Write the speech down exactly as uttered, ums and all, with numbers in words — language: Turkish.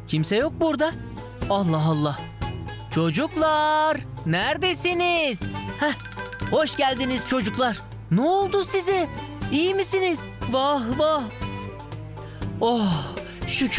Kimse yok burada. Allah Allah. Çocuklar, neredesiniz? Heh, hoş geldiniz çocuklar. Ne oldu size? İyi misiniz? Vah vah. Oh, şükür.